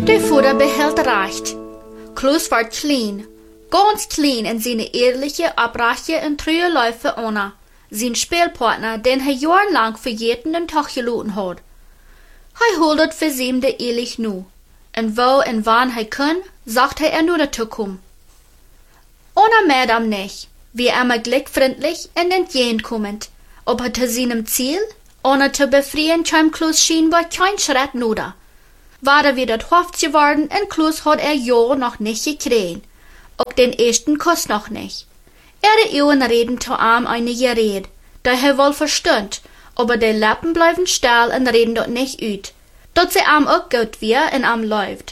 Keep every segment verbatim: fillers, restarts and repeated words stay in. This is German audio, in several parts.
Der Vater behält recht. Klaus war klein, ganz klein in seine ehrliche, abrache und treue Läufe ohne. Sein Spielpartner, den er jahrelang für jeden den Tag geloten hat. Er holt für sie de ehrlich nu. Und wo und wann er kann, sagt er nur dazu kommen. Ohne Madame nicht, wie immer glückfreundlich und entgegenkommend, ob er zu seinem Ziel, ohne zu befrieren, kam Klaus scheinbar kein Schritt nuder. War er wieder Hoft geworden und Klaus hat er ja noch nicht gekriegt, auch den ersten Kuss noch nicht. Er hat Ewen reden zu ihm eine Gerede, da er wohl verstund, aber die Lippen bleiben still und reden dort nicht ut, dort sie ihm auch gut wie und ihm läuft.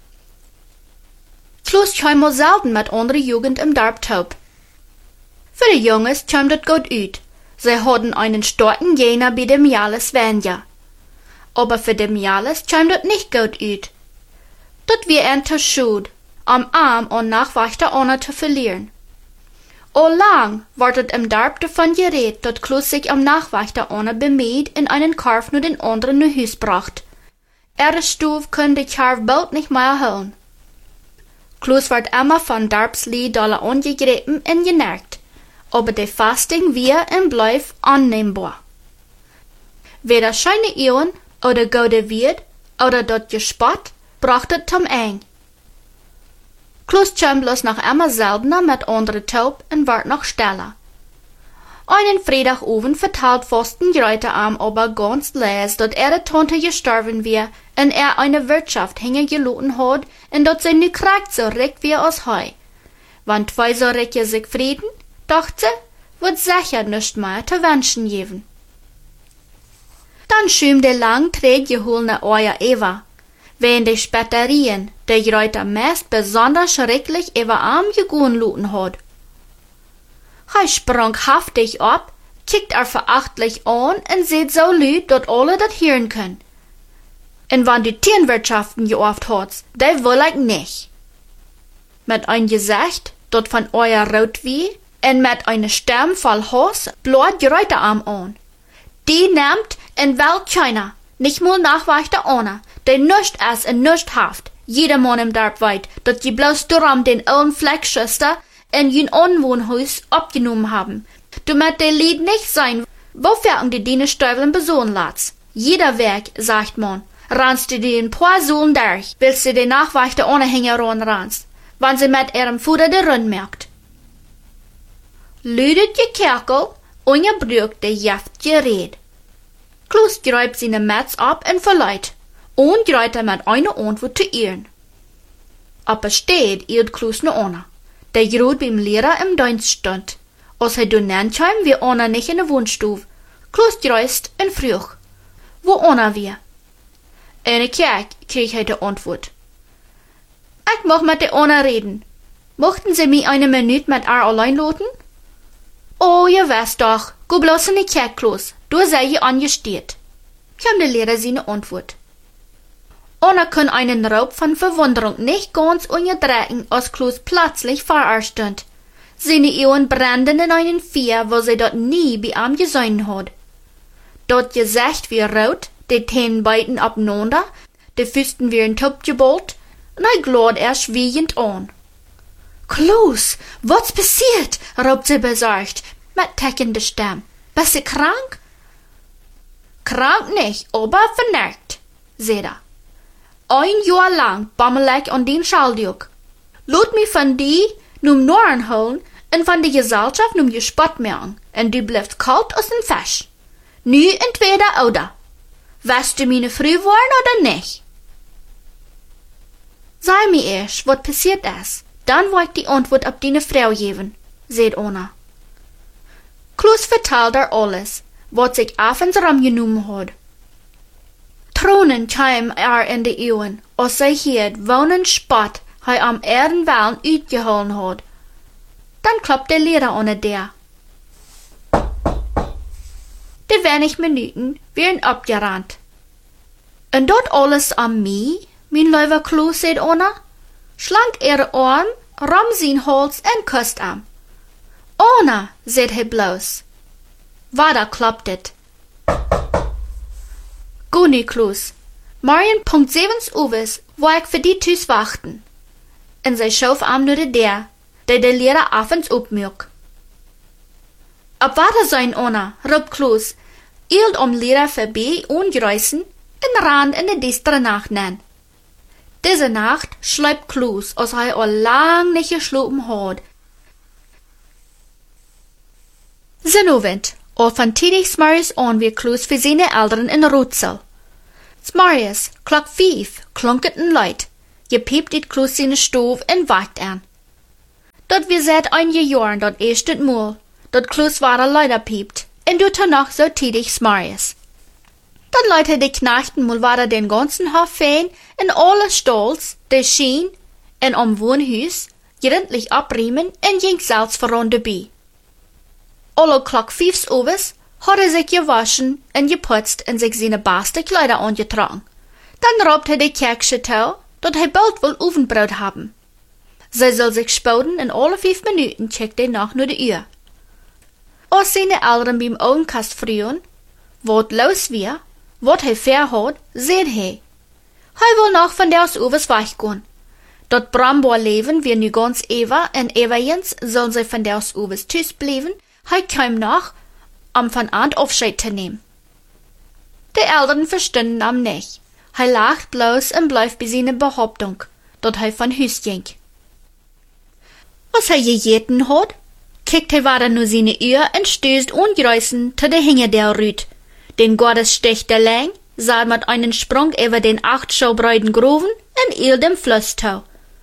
Klaus kam mal selten mit anderer Jugend im Dorf taub. Für die Jungs kam dort gut ut, sie hatten einen starken Jener bei dem Jales Svenja. Aber für dem Jales kam dort nicht gut ut. Dort wie ein zu schuld, am Arm und Nachwächter ohne zu verlieren. O lang wartet im Dorf davon geredet, dat Klaus sich am Nachwächter ohne bemüht in einen Karf nur den anderen nach Hus bracht. Er Stuf können die Karf bald nicht mehr holen. Klaus wird immer von Dorfslied dolle angegriffen und genervt, aber die Fasting wir und bleif annehmbar. Weder scheine Ewen oder gode Wied oder dort gespott, brachte zum eng. Klaus kam bloß noch immer seltener mit anderen taub und ward noch stiller. Einen Freitagabend vertelt Pfosten Greuter am aber ganz leis, dat er Tante gestorben wär und er eine Wirtschaft hingeloten hat und dat sie nu kriegt so recht wie aus Heu. Wann zwei so recht sich frieden, dacht sie, wird sicher nicht mehr zu wünschen geben. Dann schüm de lang träg geholne Euer Eva, wenn die Spatterien, der Greuter meist besonders schrecklich über Arm gegangen luten hat. Er sprang haftig ab, kickt er verachtlich an und seht so lüd, dat alle dat hören können. Und wann die Tierwirtschaften geoft hat, der will ich nicht. Mit ein Gesicht, dat von euer rot wie, und mit einer Stimme voll Hass, blot Greuterarm an. Die nimmt und will keiner, nicht mal Nachwächter ohne, der nüscht es und nüscht haft. Jeder Mann im Dorf weit, dat die bloß darum den ollen Fleckschüster in jen Anwohnhaus abgenommen haben. Damit der Lied nicht sein, wofür um die Dienesteufeln besohlen latz. Jeder Weg, sagt man, rannst du dir ein paar Sohlen durch, willst du den Nachwächter ohne Hängeron rannst, wann sie mit ihrem Futter der Rund merkt. Lüdet je Kerkel, und je brügt der Jaft gered. Klaus greift seine Metz ab und verleiht, und greift er mit einer Antwort zu ihren. Aber steht ihr Klaus noch ohne, der gerade beim Lehrer im Dienst stand. Als er dann kam, wie einer nicht in der Wohnstube. Klaus greift und frug, wo einer wir? In der Kirche, krieg er die Antwort. Ich mag mit der einer reden. Mochten Sie mich eine Minute mit ihr allein lassen? Oh, ihr weißt doch, go bloß in die Kirche, Klaus, du sei je angesteht. Kam der Lehrer seine Antwort. Einer kann einen Raub von Verwunderung nicht ganz unterdrücken, als Klaus plötzlich vor ihr stand. Seine Augen brannten in einen Feuer, wo sie dort nie bei ihm gesehen hat. Dort Gesicht wie rot, die Tänen abeinander, die Füßen wie ein Topf geballt, und er glot er schwiegend an. Klaus, was passiert? Raubt sie besorgt, mit tickender Stimme. Bist du krank? Krank nicht, aber vernervt, sagt er. Ein Jahr lang bammel ich an den Schaldjuk. Lot mich von die num Noren holen und von der Gesellschaft num gespott merken, und du bleibst kalt aus dem Fisch. Nu entweder oder. Weißt du meine früh worden oder nicht? Sei mir erst, was passiert ist. Dann wollt die Antwort auf deine Frau geben, sagt Anna. Klaus vertellt ihr alles, was sich abends rangenommen hat. Tränen kamen er in die Augen, als sie hört, wonen Spott er am Erdenwellen uitgeholen hat. Dann klopft der Lehrer an der. Die wenig Minuten wären abgerannt. Und dort alles an mich, mein lieber Klaus, sagt Anna, schlank ihre Arm, ram sein Hals und küsst ihm. Anna, sagt er bloß. Weiter klopft it. Guni, Klaus. Morgen Punkt zevens uwes wou ik voor die thuis wachten. En zij schoof aan naar de deur, die de leraar avonds opmerk. Op water zijn Anna, roep Kloos, eelt om leraar voorbij ongeruisen en ran in de distere nacht neer. Deze nacht sluipt Kloos als hij al lang niet geslopen had. Zinnowend, al van tidig s'morgens aan weer Kloos voor zijn ouderen in Rootsel. S'morgens, klok vijf, klonk het een luid. Je piept uit Kloos zijn stoof en wacht aan. Dat weer seit einige jaren dat eerst het moel, dat Kloos ware luider piept, en doet er nog zo tidig s'morgens. Dat luidt hij de knachten moel ware den ganzen hof fijn en alle stalls, de schien en om woonhuis, gründlich abriemen en ging zelfs voor de bij. Alle klok vijf uwes had hij zich gewaschen en geputzt en zich zijn beste kleider aangetrokken. Dan roept hij de kerkse touw, dat hij bald wil oefenbrood hebben. Zij zal zich spouden en alle vijf minuten checkt hij nog naar de uur. Als zijn ouderen bij hem ogenkast vroegen, wat los weer, wat hij ver had, zei hij. Hij wil nog van des uwes weggaan. Dat bramboorleven weer nu ganz eeuwig en eeuwigends zal zij van des uwes thuis blijven, hij kwam nog, om van aan afscheid te nemen. De ouderen verstonden hem niet. Hij lacht bloos en blijft bij zijn behauptung, dat hij van huis ging. Als hij gegeten had, kijkt hij weer naar zijn uur en stößt ongeruisen te de hinge der Rüt. Den Gottes stecht der Lang, sah mit einen Sprung über den acht schaubreiten Groven en eel dem Flusstau.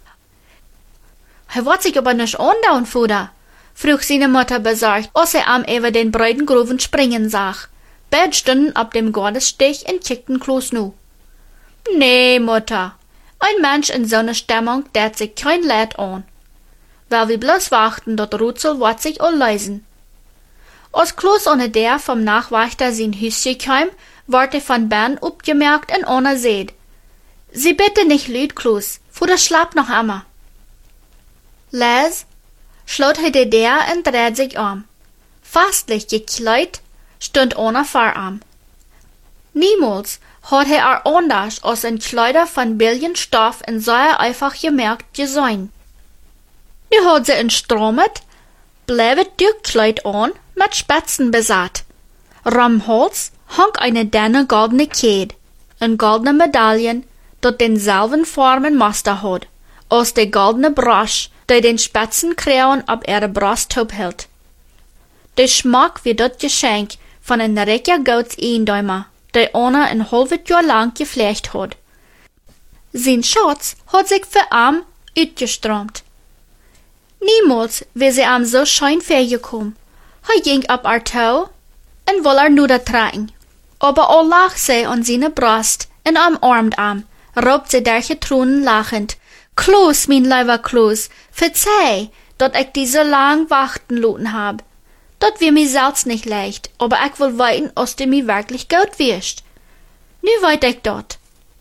Hij wordt zich aber nicht andauern, Vater, vroeg seine Mutter besorgt, als er am über den breiten Groven springen zag. Beide stunden op dem Gottesstich en kickten Kloos nu. Nee, Mutter, ein Mensch in so einer Stimmung, der hat sich kein Leid an. Weil wir bloß warten, dat Rootsel wird sich all leisen. Als Kloos ohne der vom Nachwächter sein Hüsje kam, ward er von Bern opgemerkt en Anna seht. Sie bitte nicht lüd, Kloos, Vater schlapt noch immer. Les, schlot hij de der en dreht sich um. Fastlich gekleid stund Anna vor ihm. Niemals hat er er anders als ein Kleider von billigen Stoff en sehr einfach gemerkt gesehen. Nu had ze een stromet, blevet Kleid an, mit Spitzen besaat. Ram Hals hang eine dünne goldene Kette, een goldene Medaillen, dat denselben Formen Muster had, als de goldene Brosch, die den Spitzenkroon op ihre Brust hield. De Schmack wie dat Geschenk van een rijke Gouds-Eenduimer, die Anna een halve jaar lang gevlecht had. Zijn Schatz had zich voor hem uitgestroomd. Niemals wäre sie am so schön vergekommen. Hij ging op haar touw en wil haar niedertragen. Aber al lag zij an seine Brust en umarmt am, roept sie derche Tronen lachend. Kloos, mein lieber Kloos, verzeih, dat ik die so lang wachten lassen hab. Dat wär mir selbst nicht leicht, aber ich will weiten, als du mir wirklich gut wirst. Nu weet ich dat.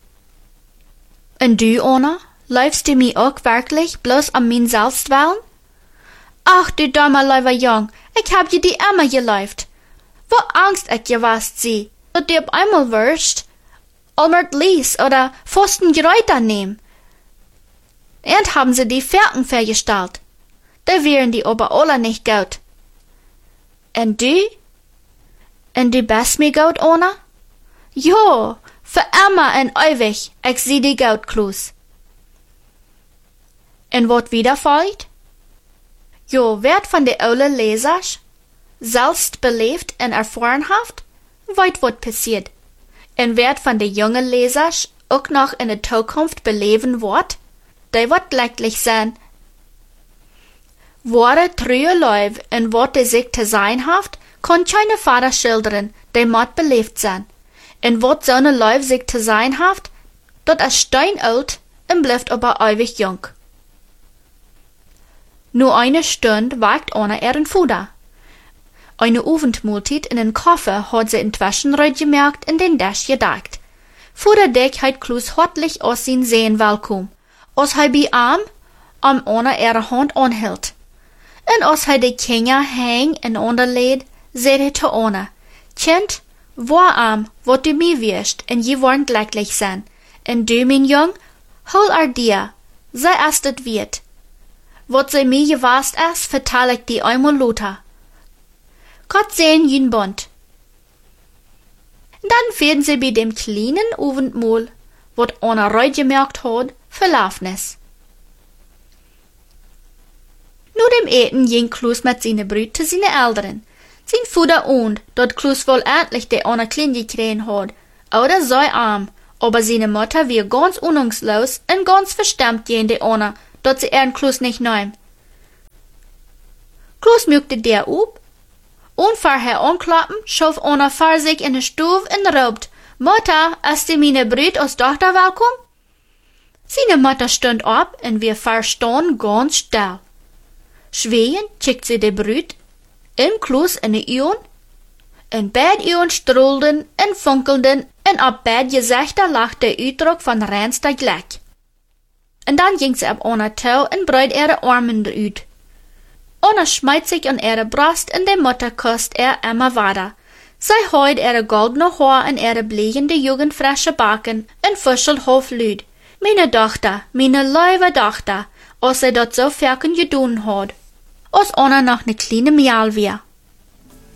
En du, Anna, läufst du mir auch wirklich bloß am mein Selbstwillen? Ach, du dummer lieber Jung, ich hab je die immer geläuft. Wo Angst ich gewast sie, dat du op einmal wirst, Albert Lies oder Pfosten Geräuter nehmen. Und haben sie die Ferken vergestellt. Da wären die aber alle nicht gut. Und du? Und du bist mir gut, Anna? Jo, für immer und ewig, ich sieh die gut, Kloos. Und wat wieder folgt? Jo, werd van de oude lezers, selbst beleefd en ervarenhaft, weet wat passiert. En werd van de jonge lezers ook nog in de toekomst beleven wordt, die wordt glücklich zijn. Woorden treue Leuf en wat de zich te zijn heeft, kan keine vader schilderen, die moet beleefd zijn. En wat zo'n Leuf zich te zijn heeft, dat is steinoud en blijft aber ewig jong. Nur eine Stunde wagt Anna ihren Vater. Eine Abendmahlzeit in den Koffer hat sie inzwischen gemerkt in den Dash gedacht. Vater Dick hat Kloos hartlich aus sein Sehen willkommen, als hij bij ihm am Anna ihre Hand anhielt. En als hij de Kinder hang en onderleed, zei hij te Anna, Kind, waar am, wat du mir wirst, en je wollen glücklich sein. En du, mijn jong, hol er dir, sei als het wird. Wat sie mir gewast is, vertel ik die einmal later. Gott sehen jün Bond. Dann werden sie bei dem kleinen Abendmahl, wat einer reut gemerkt hat, verlaufnis. Nu dem Eten ging Klaus mit seine Brüd zu seine Eltern. Sein Vater ahnt, dat Klaus wohl endlich der einer klein gekriegen hat, oder sei arm, aber seine Mutter war ganz unungslos und ganz verstimmt gegen die einer, dat sie ihren Klaus nicht nahm. Klaus mögte der ab, und vorher anklappen, schof einer vor sich in den Stuf und raubt, Mutter, ist die meine Brüd als Tochter willkommen? Seine Mutter stund ab und wir verstanden ganz still. Schweiend checkt sie die Brüd, in Klaus in die Augen, in beide Augen strahlten und funkelten, und auf beide Gesichter lag der Uitdruck von reinster Glück. Und dann ging sie auf einer Tau und breut ihre Arme uit. Anna schmeißt sich an ihre Brust und die Mutter küsst er immer weiter. Sie heut ihre goldene Haar in ihre blinkende jugendfrische Backen und fuschelt hoflüd. Meine Tochter, meine liebe Tochter, als sie dat so ferken gedun hat. Als Anna noch ne kleine Mial wär.